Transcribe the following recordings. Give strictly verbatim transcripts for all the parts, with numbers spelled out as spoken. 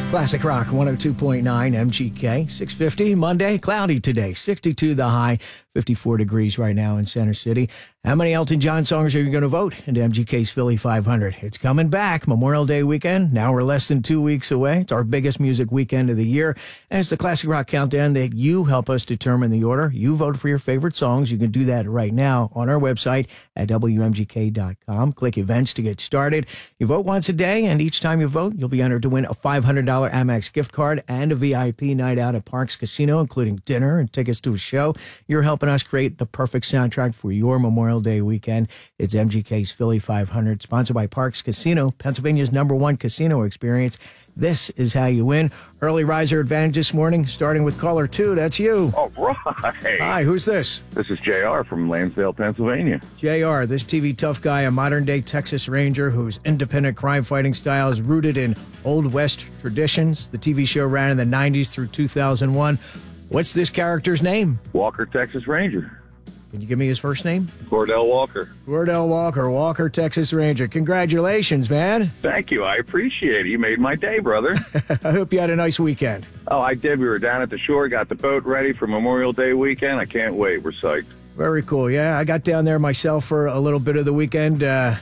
Classic Rock one oh two point nine M G K, six fifty, Monday, cloudy today, sixty-two the high, fifty-four degrees right now in Center City. How many Elton John songs are you going to vote into M G K's Philly five hundred? It's coming back, Memorial Day weekend. Now we're less than two weeks away. It's our biggest music weekend of the year, and it's the Classic Rock Countdown that you help us determine the order. You vote for your favorite songs. You can do that right now on our website at W M G K dot com. Click events to get started. You vote once a day, and each time you vote, you'll be entered to win a five hundred dollars Amex gift card and a V I P night out at Parks Casino, including dinner and tickets to a show. You're helping us create the perfect soundtrack for your Memorial Day weekend. It's M G K's Philly five hundred, sponsored by Parks Casino, Pennsylvania's number one casino experience. This is how you win. Early riser advantage this morning, starting with caller two. That's you. All right. Hi, who's this? This is J R from Lansdale, Pennsylvania. J R, this T V tough guy, a modern-day Texas Ranger whose independent crime-fighting style is rooted in Old West traditions. The T V show ran in the nineties through two thousand one. What's this character's name? Walker, Texas Ranger. Can you give me his first name? Cordell Walker. Cordell Walker, Walker, Texas Ranger. Congratulations, man. Thank you. I appreciate it. You made my day, brother. I hope you had a nice weekend. Oh, I did. We were down at the shore, got the boat ready for Memorial Day weekend. I can't wait. We're psyched. Very cool. Yeah, I got down there myself for a little bit of the weekend. Uh,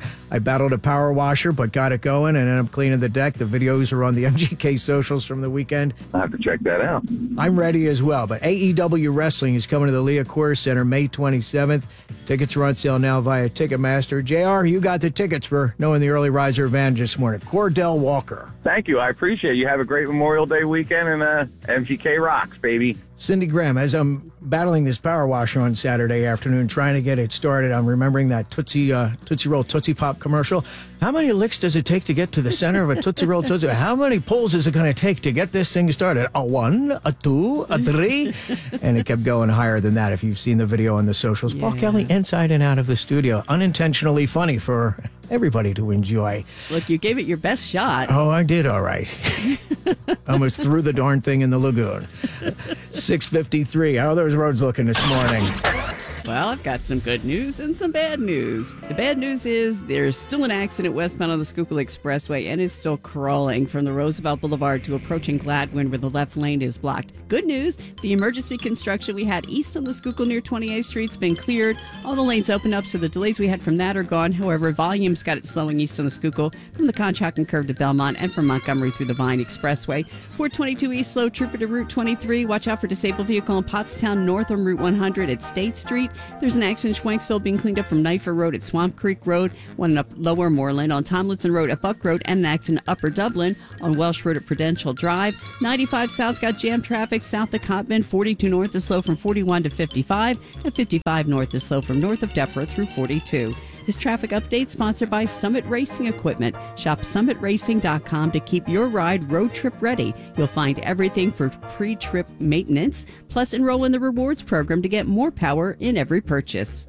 I battled a power washer, but got it going and ended up cleaning the deck. The videos are on the M G K socials from the weekend. I'll have to check that out. I'm ready as well. But A E W Wrestling is coming to the Leah Corr Center May twenty-seventh. Tickets are on sale now via Ticketmaster. J R, you got the tickets for knowing the early riser advantage this morning. Cordell Walker. Thank you. I appreciate it. You have a great Memorial Day weekend, and uh, M G K rocks, baby. Cindy Graham, as I'm battling this power washer on Saturday afternoon, trying to get it started, I'm remembering that Tootsie uh, Tootsie Roll Tootsie Pop commercial. How many licks does it take to get to the center of a Tootsie Roll Tootsie? How many pulls is it going to take to get this thing started? A one, a two, a three? And it kept going higher than that if you've seen the video on the socials. Yeah. Paul Kelly inside and out of the studio. Unintentionally funny for everybody to enjoy. Look, you gave it your best shot. Oh, I did all right. Almost threw the darn thing in the lagoon. six fifty-three. How are those roads looking this morning? Well, I've got some good news and some bad news. The bad news is there's still an accident westbound on the Schuylkill Expressway and is still crawling from the Roosevelt Boulevard to approaching Gladwin where the left lane is blocked. Good news, the emergency construction we had east on the Schuylkill near twenty-eighth Street's been cleared. All the lanes opened up, so the delays we had from that are gone. However, volume's got it slowing east on the Schuylkill from the Conshohocken curve to Belmont and from Montgomery through the Vine Expressway. four twenty-two East, slow trooper to Route twenty-three. Watch out for disabled vehicle in Pottstown north on Route one hundred at State Street. There's an accident in Schwanksville being cleaned up from Knifer Road at Swamp Creek Road, one up Lower Moreland on Tomlinson Road at Buck Road, and an accident in Upper Dublin on Welsh Road at Prudential Drive. ninety-five South's got jam traffic south of Cotman. forty-two North is slow from forty-one to fifty-five, and fifty-five North is slow from north of Deptford through forty-two. This traffic update sponsored by Summit Racing Equipment. Shop summit racing dot com to keep your ride road trip ready. You'll find everything for pre-trip maintenance, plus enroll in the rewards program to get more power in every purchase.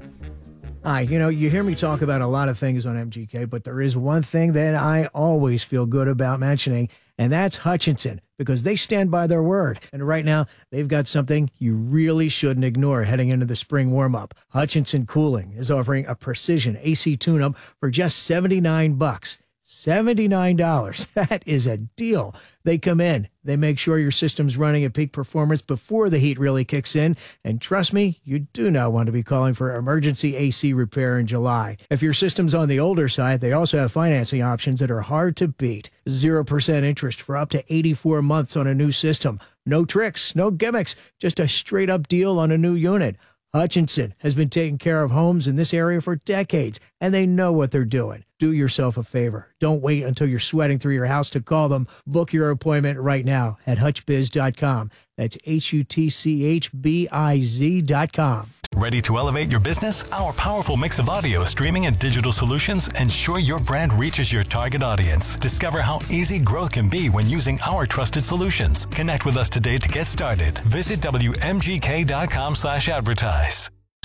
Hi, you know, you hear me talk about a lot of things on M G K, but there is one thing that I always feel good about mentioning, and that's Hutchinson, because they stand by their word. And right now, they've got something you really shouldn't ignore heading into the spring warm-up. Hutchinson Cooling is offering a precision A C tune-up for just seventy-nine bucks. seventy-nine dollars. That is a deal. They come in. They make sure your system's running at peak performance before the heat really kicks in. And trust me, you do not want to be calling for emergency A C repair in July. If your system's on the older side, they also have financing options that are hard to beat. zero percent interest for up to eighty-four months on a new system. No tricks, no gimmicks, just a straight-up deal on a new unit. Hutchinson has been taking care of homes in this area for decades, and they know what they're doing. Do yourself a favor. Don't wait until you're sweating through your house to call them. Book your appointment right now at hutch biz dot com. That's H U T C H B I Z dot com. Ready to elevate your business? Our powerful mix of audio, streaming, and digital solutions ensure your brand reaches your target audience. Discover how easy growth can be when using our trusted solutions. Connect with us today to get started. Visit W M G K dot com slash advertise.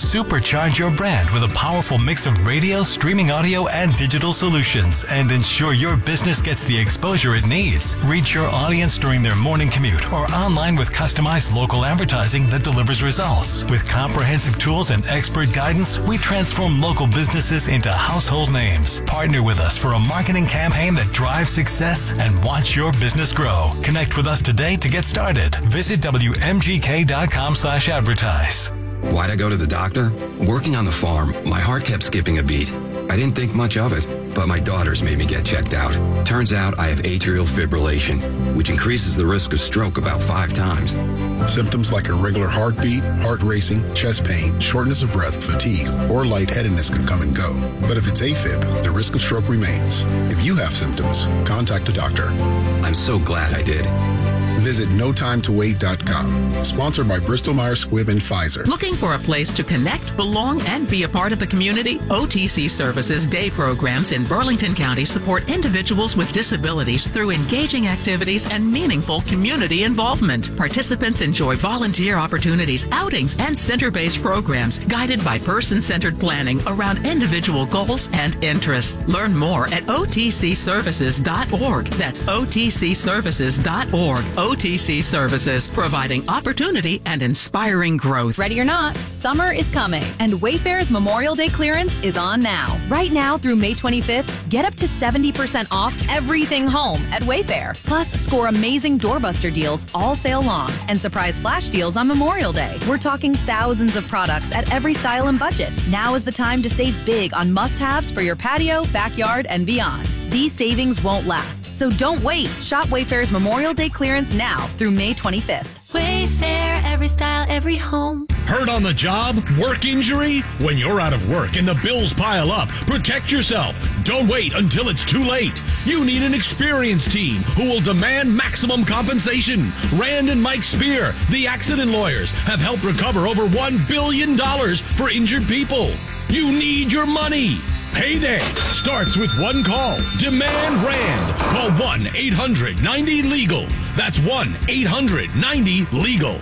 Supercharge your brand with a powerful mix of radio, streaming audio, and digital solutions, and ensure your business gets the exposure it needs. Reach your audience during their morning commute or online with customized local advertising that delivers results. With comprehensive tools and expert guidance, we transform local businesses into household names. Partner with us for a marketing campaign that drives success and watch your business grow. Connect with us today to get started. Visit W M G K dot com slash advertise. Why'd I go to the doctor? Working on the farm, my heart kept skipping a beat. I didn't think much of it, but my daughters made me get checked out. Turns out I have atrial fibrillation, which increases the risk of stroke about five times. Symptoms like irregular heartbeat, heart racing, chest pain, shortness of breath, fatigue, or lightheadedness can come and go. But if it's AFib, the risk of stroke remains. If you have symptoms, contact a doctor. I'm so glad I did. Visit no time to wait dot com. Sponsored by Bristol Myers Squibb and Pfizer. Looking for a place to connect, belong, and be a part of the community? O T C Services Day programs in Burlington County support individuals with disabilities through engaging activities and meaningful community involvement. Participants enjoy volunteer opportunities, outings, and center-based programs guided by person-centered planning around individual goals and interests. Learn more at O T C services dot org. That's O T C services dot org. O T C Services, providing opportunity and inspiring growth. Ready or not, summer is coming, and Wayfair's Memorial Day clearance is on now. Right now through May twenty-fifth, get up to seventy percent off everything home at Wayfair. Plus, score amazing doorbuster deals all sale long and surprise flash deals on Memorial Day. We're talking thousands of products at every style and budget. Now is the time to save big on must-haves for your patio, backyard, and beyond. These savings won't last, so don't wait. Shop Wayfair's Memorial Day clearance now through May twenty-fifth. Wayfair, every style, every home. Hurt on the job? Work injury? When you're out of work and the bills pile up, protect yourself. Don't wait until it's too late. You need an experienced team who will demand maximum compensation. Rand and Mike Spear, the accident lawyers, have helped recover over one billion dollars for injured people. You need your money. Payday starts with one call. Demand Rand. Call one eight hundred ninety legal. That's one eight hundred ninety legal.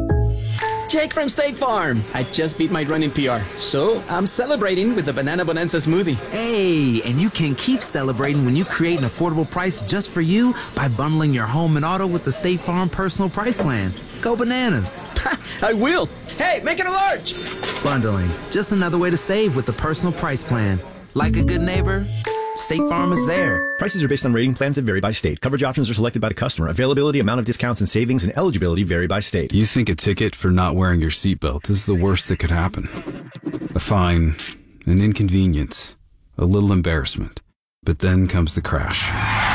Jake from State Farm. I just beat my running P R, so I'm celebrating with the Banana Bonanza smoothie. Hey, and you can keep celebrating when you create an affordable price just for you by bundling your home and auto with the State Farm Personal Price Plan. Go bananas. I will. Hey, make it a large. Bundling. Just another way to save with the Personal Price Plan. Like a good neighbor, State Farm is there. Prices are based on rating plans that vary by state. Coverage options are selected by the customer. Availability, amount of discounts and savings, and eligibility vary by state. You think a ticket for not wearing your seatbelt is the worst that could happen. A fine, an inconvenience, a little embarrassment. But then comes the crash.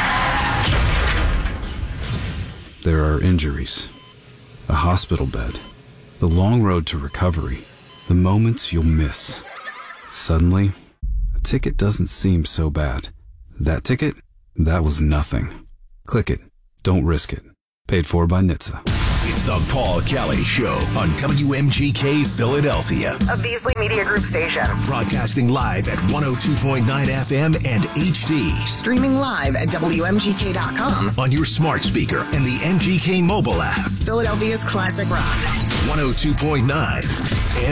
There are injuries, a hospital bed, the long road to recovery, the moments you'll miss. Suddenly, a ticket doesn't seem so bad. That ticket? That was nothing. Click it. Don't risk it. Paid for by N H T S A. It's the Paul Kelly Show on W M G K Philadelphia. A Beasley Media Group station. Broadcasting live at one oh two point nine F M and H D. Streaming live at W M G K dot com. On your smart speaker and the M G K mobile app. Philadelphia's classic rock. one oh two point nine